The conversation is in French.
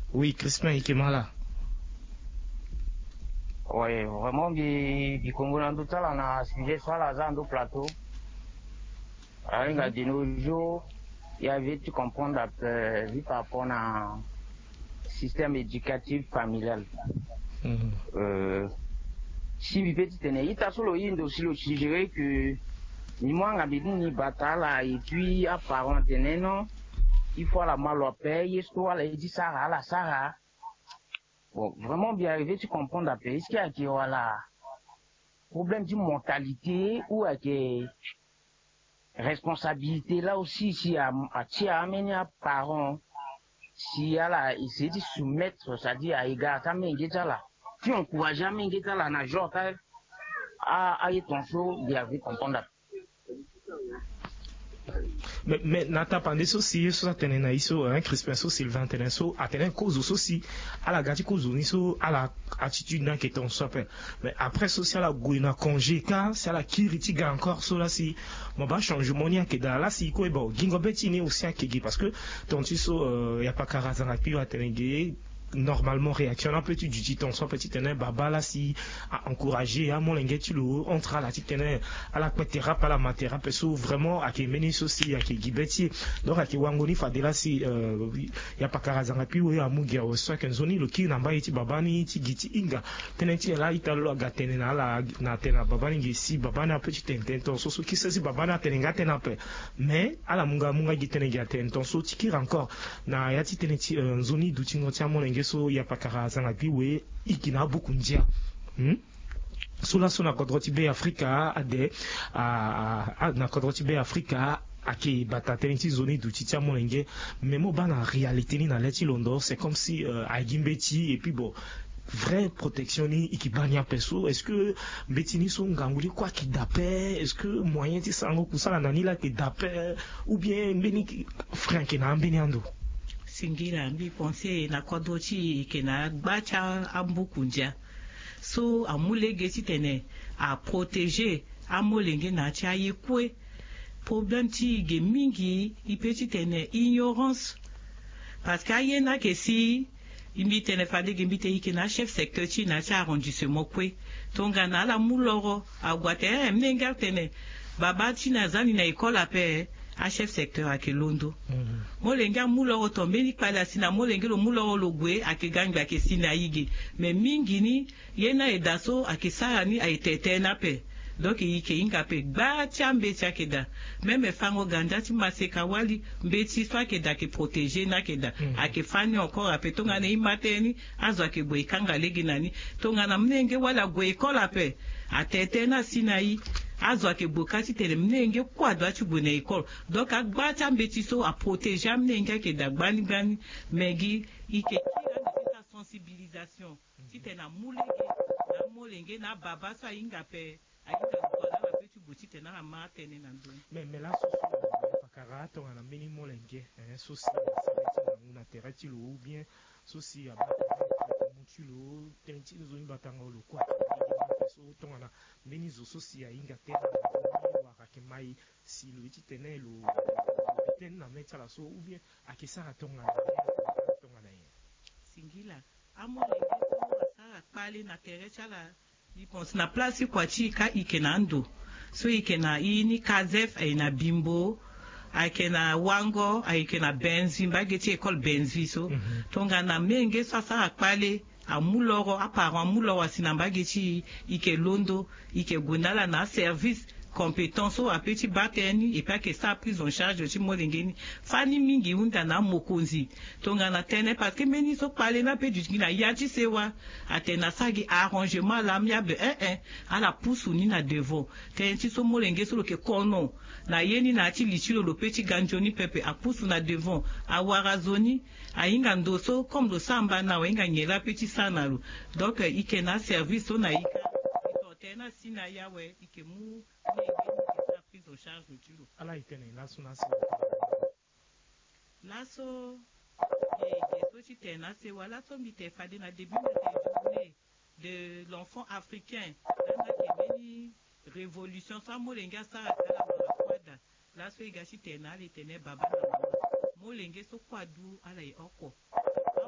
Oui, Crispin Ikemala. Oui, vraiment, du Congo, dans tout ça, on a sujet sur la zone du plateau. Alors, de nos jours, il y avait, tu comprends, vu par rapport à système éducatif familial. Si vous petit tenez, il t'a solo indo si le sujet que ni moi on a besoin ni bataille et puis à parent tenez non, il faut la malopé, il faut la dit ça la Sarah. Bon, vraiment bien arrivé, tu comprends d'après. Est-ce qu'il y a qui voilà problème de mortalité ou avec responsabilité là aussi si à amener à parents si à la essayer de soumettre, c'est-à-dire à égard à Mengueta là. Tu encourages à Mengueta là, na genre à y ton show, il y avait comprendre. Mais nata pande so si so tene na iso un Crispin so Sylvain tene so atene cause so si ala gati cause ni so ala attitude na keton so pe mais après so si ala guina congé ka si ala kiriti ga encore so là si mo ba changement ni akeda là si ko e bon gingo beti ni aussi akegi parce que ton tu so y a pas karazanga pi atene ge normalement réaction un petit du titan soit petit tenait baba là si à encourager à mon linguette le entre à la titane à la pétera pas la matera peso vraiment à qui meni aussi à qui gibeti donc à qui wangoni fadela si y a pas karazanga puis oui à mugia au soit qu'un zoni le qui namba iti baba ni iti giti inga tenenti là italo gatene na la na tena baba ni si baba na petit tenten so so qui si baba na tenenga tenape mais à la munga gitene gaten ton so tiki encore na yati tenenti zoni du tingo tia mon so ya pakaraza na biwe ikina beaucoup ndia sula sona kodroti be Afrika ade na kodroti be Afrika aki batateni zone du titia molenge mais mo bana réalité ni na leti londo c'est comme si agimbeti et puis bon vraie protection ni ikibania peso est-ce que betini so nganguli quoi qui d'appel est-ce que moyen ti sango kusala nani la qui d'appel ou bien mbeni frank na mbeni ando singira mbi pense na kwadochi ke na gbacha ambukunja so amulege sitene a protéger amolenge na cha yekwe problème ti ge mingi ipeti tene ignorance parce que ayena ke si imbi tene fade ge mbite ike na chef secteur ti na cha arrondissement kwe tonga na la muloro agwate mnenga tene baba ti na zani na école ape a chef secteur à Kelondo. Molenga muloro tombeni pala sina molenge lo muloro lo gwe akiganga ke sina yige. Mais mingini yena edaso akisara ni aitete na pe. Donc yike inga pe ba chambe chakeda. Même fango ganda ti maseka wali mbeti swa keda ke protéger na keda. Ake fani encore ape tonga ne imateni azo ake gwe kanga legi nani. Tonga na mnenge wala gwe kola pe. Atete na sina yi. Azo ke bokati tele mnenge kwa doit tu bonne école donc agbata mbetiso a protéger mnenge ke dagbani bani mengi ike kila sensibilisation tite na mulenge na molenge na baba so inga pe ainga kwa na petit botite na matene na ndo mais là pakarato na mini molenge souci na terati lo ou bien souci abata mutulo tenti zo imbatanga lo kwa so tongana meni zo sosi ya inga tena wa mai si lo iti tene lo ten na meta la so ou bien akisa tongana ye singila amo le sa pale na terecha la ni pense na place kwa chi ka ikenando so ikena ini kazef ina bimbo aikena wango aikena benzi mbageti école benzi so tongana menge sa pale amuloro apparent amuloro sinambageti ike londo ike gondala na service compétence a petit bateni et pas que ça prise en charge de molengeni fani mingi unda na mokonzi tonga na tene parce que meni so parler na pe du na yati sewa atena sagi arrangement l'amiable à la pousse ni na devant tenti so molenge so ke kono na yeni na ti lichilo lo petit ganjoni pepe a pousse na devant a warazoni a inga ndoso comme le samba na wenga nyela petit sanalo donc ike na service na ika tena sina yawe ike mu prise en charge de tout. Ala itene laso et tena c'est voilà son bité fadi na début de la journée de l'enfant africain dans la kemeni révolution sa molenga sa kala kwada laso igashi tena le tene baba na mama molenge so kwadu ala oko